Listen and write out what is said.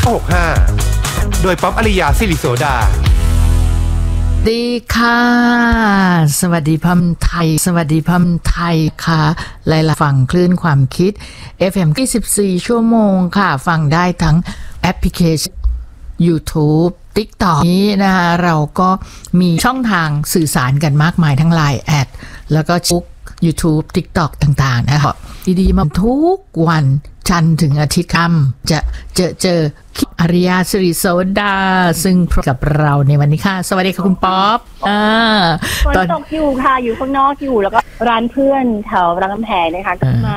65โดยป๊อปอริยาสิริโสดาดีค่ะสวัสดีพัมไทยสวัสดีพัมไทยค่ะไล่ฟังคลื่นความคิด FM 24ชั่วโมงค่ะฟังได้ทั้งแอปพลิเคชัน YouTube TikTok นี้นะคะเราก็มีช่องทางสื่อสารกันมากมายทั้ง LINE แอดแล้วก็ YouTube TikTok ต่างๆนะคะดีๆมาทุกวันจันทร์ถึงอาทิตย์ค่ำจะเจออริยาสิริโสดาซึ่งพบกับเราในวันนี้ค่ะสวัสดีค่ะคุณป๊อปฝนตกอยู่ค่ะอยู่ข้างนอกอยู่แล้วก็ร้านเพื่อนแถวรามคำแหงนะคะ